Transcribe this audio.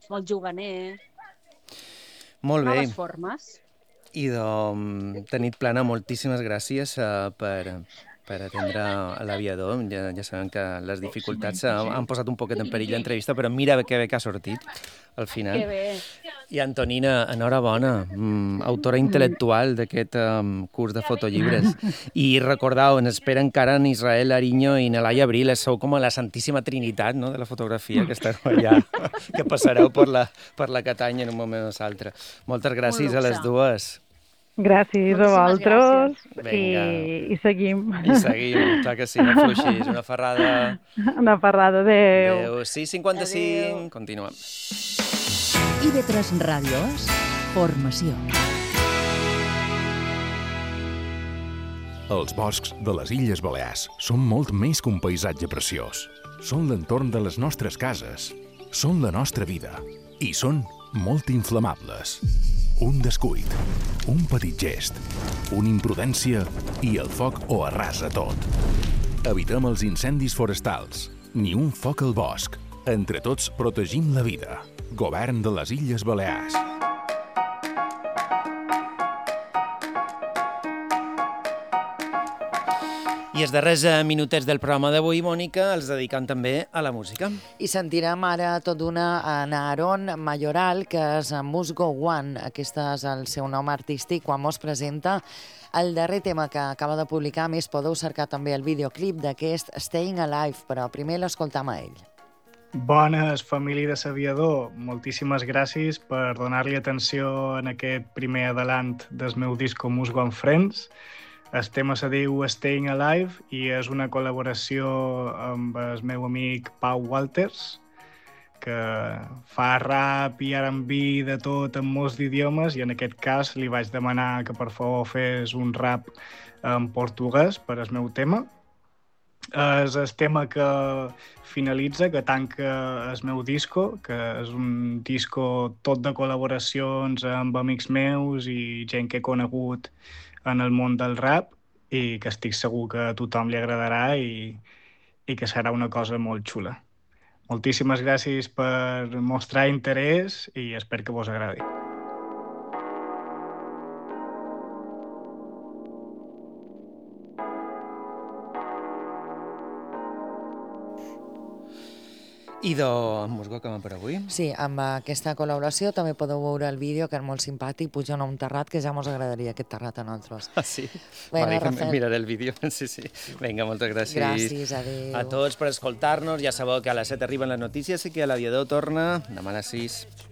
molt juganer, Molt bé. noves formes. I de nit plana, moltíssimes gràcies per atendre l'aviador. Ja sabem que les dificultats han posat un poquet en perill l'entrevista, però mira que bé que ha sortit al final. Que bé. I Antonina, enhorabona, autora intel·lectual d'aquest curs de fotollibres. I recordeu, ens espera encara en Israel Ariño i Nelai Abril, sou com a la santíssima trinitat, no?, de la fotografia, que esteu allà, que passareu per la Catanya en un moment o l'altre. Moltes gràcies a les dues. Gràcies a vosaltres i seguim. I seguim, clar que sí, no fluixis. Una ferrada. Una ferrada, adéu. Adéu. 6:55, continuem. IB3 Ràdios, formació. Els boscs de les Illes Balears són molt més que un paisatge preciós. Són l'entorn de les nostres cases, són la nostra vida i són molt inflamables. Un descuit, un petit gest, una imprudència i el foc ho arrasa tot. Evitem els incendis forestals, ni un foc al bosc. Entre tots protegim la vida. Govern de les Illes Balears. I els darrers minutets del programa d'avui, Mònica, els dedicant també a la música. I sentirem ara tot d'una en Aaron Mayoral, que és Musgo One. Aquest és el seu nom artístic quan mos presenta el darrer tema que acaba de publicar. A més, podeu cercar també el videoclip d'aquest Staying Alive, però primer l'escoltam a ell. Bones, família de Saviador. Moltíssimes gràcies per donar-li atenció en aquest primer adelant del meu disco Musgo and Friends. El tema se diu Staying Alive i és una col·laboració amb el meu amic Pau Walters, que fa rap i R&B de tot en molts idiomes, i en aquest cas li vaig demanar que per favor fes un rap en portuguès per al meu tema. És el tema que finalitza, que tanca el meu disco, que és un disco tot de col·laboracions amb amics meus i gent que he conegut en el món del rap i que estic segur que a tothom li agradarà i que serà una cosa molt xula. Moltíssimes gràcies per mostrar interès i espero que vos agradi. I amb Musgo acabem per avui. Sí, amb aquesta col·laboració també podeu veure el vídeo, que és molt simpàtic, pujant a un terrat, que ja mos agradaria aquest terrat a nosaltres. Ah, sí? Vinga, Rafael. Miraré el vídeo, sí. Vinga, moltes gràcies. Gràcies, adéu. A tots per escoltar-nos. Ja sabeu que a les 7 arriben les notícies i que l'aviador torna demà a les 6.